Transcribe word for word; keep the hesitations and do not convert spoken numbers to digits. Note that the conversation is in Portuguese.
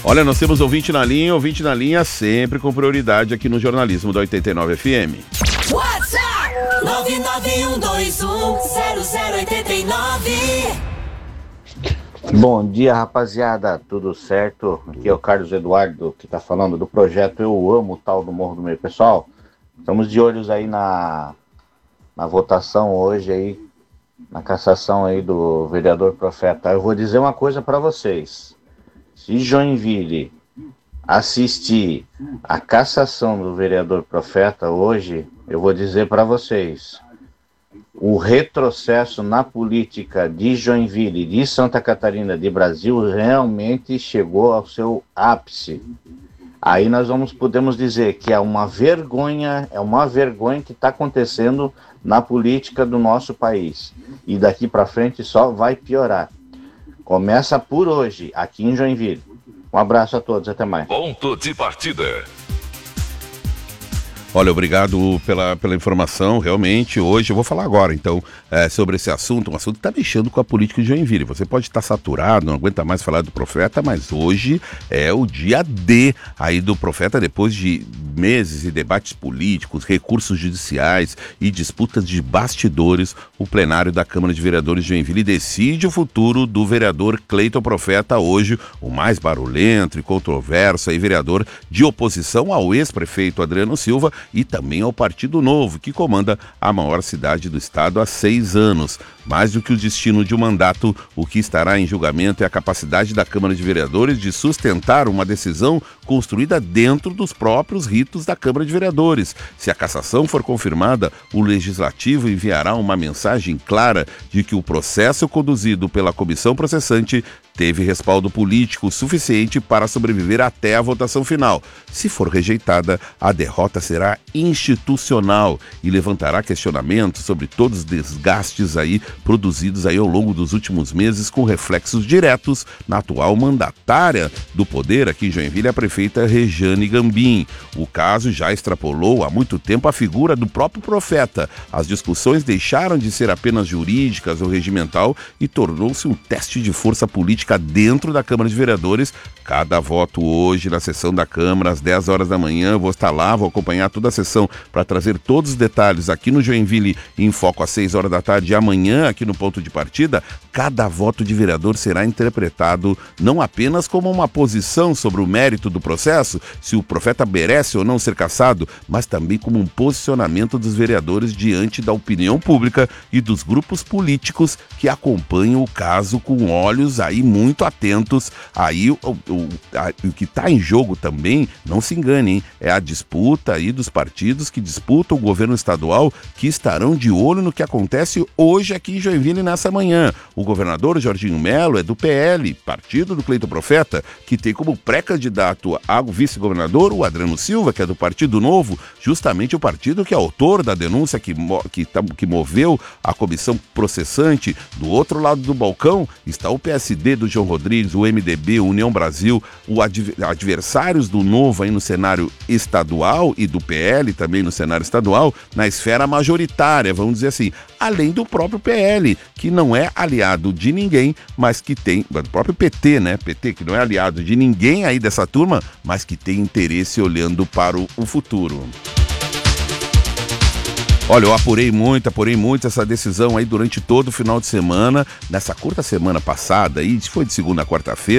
Olha, nós temos ouvinte na linha, ouvinte na linha sempre com prioridade aqui no jornalismo da oitenta e nove F M. WhatsApp nove nove um dois um zero zero oito nove. Bom dia, rapaziada, tudo certo? Aqui é o Carlos Eduardo que tá falando do projeto Eu Amo Tal do Morro do Meio. Pessoal, estamos de olhos aí na, na votação hoje aí, na cassação aí do vereador Profeta. Eu vou dizer uma coisa para vocês. Se Joinville assistir a cassação do vereador Profeta hoje, eu vou dizer para vocês, o retrocesso na política de Joinville, de Santa Catarina, de Brasil, realmente chegou ao seu ápice. Aí nós vamos, podemos dizer que é uma vergonha, é uma vergonha que está acontecendo na política do nosso país. E daqui para frente só vai piorar. Começa por hoje, aqui em Joinville. Um abraço a todos, até mais. Ponto de partida. Olha, obrigado pela, pela informação, realmente, hoje eu vou falar agora, então, é, sobre esse assunto, um assunto que está mexendo com a política de Joinville. Você pode estar saturado, não aguenta mais falar do Profeta, mas hoje é o dia D aí do Profeta, depois de meses de debates políticos, recursos judiciais e disputas de bastidores, o plenário da Câmara de Vereadores de Joinville decide o futuro do vereador Cleiton Profeta, hoje o mais barulhento e controverso aí, vereador de oposição ao ex-prefeito Adriano Silva, e também ao Partido Novo, que comanda a maior cidade do estado há seis anos. Mais do que o destino de um mandato, o que estará em julgamento é a capacidade da Câmara de Vereadores de sustentar uma decisão construída dentro dos próprios ritos da Câmara de Vereadores. Se a cassação for confirmada, o Legislativo enviará uma mensagem clara de que o processo conduzido pela comissão processante teve respaldo político suficiente para sobreviver até a votação final. Se for rejeitada, a derrota será institucional e levantará questionamentos sobre todos os desgastes aí produzidos aí ao longo dos últimos meses, com reflexos diretos na atual mandatária do poder aqui em Joinville, a prefeita Rejane Gambim. O caso já extrapolou há muito tempo a figura do próprio Profeta. As discussões deixaram de ser apenas jurídicas ou regimental e tornou-se um teste de força política dentro da Câmara de Vereadores. Cada voto hoje na sessão da Câmara às dez horas da manhã, eu vou estar lá, vou acompanhar toda a sessão para trazer todos os detalhes aqui no Joinville em Foco às seis horas da tarde e amanhã aqui no Ponto de Partida. Cada voto de vereador será interpretado não apenas como uma posição sobre o mérito do processo, se o Profeta merece ou não ser cassado, mas também como um posicionamento dos vereadores diante da opinião pública e dos grupos políticos que acompanham o caso com olhos aí muito atentos. Aí o, o, a, o que está em jogo também, não se engane, hein, é a disputa aí dos partidos que disputam o governo estadual, que estarão de olho no que acontece hoje aqui em Joinville nessa manhã. O governador Jorginho Melo é do P L, partido do Cleiton Profeta, que tem como pré-candidato a vice-governador o Adriano Silva, que é do Partido Novo, justamente o partido que é autor da denúncia que, que, que moveu a comissão processante. Do outro lado do balcão está o P S D do João Rodrigues, o M D B, o União Brasil, os adversários do Novo aí no cenário estadual e do P L também no cenário estadual, na esfera majoritária, vamos dizer assim, além do próprio P L, que não é aliado de ninguém, mas que tem, do próprio P T, né, P T, que não é aliado de ninguém aí dessa turma, mas que tem interesse olhando para o, o futuro. Olha, eu apurei muito, apurei muito essa decisão aí durante todo o final de semana, nessa curta semana passada aí, foi de segunda a quarta-feira,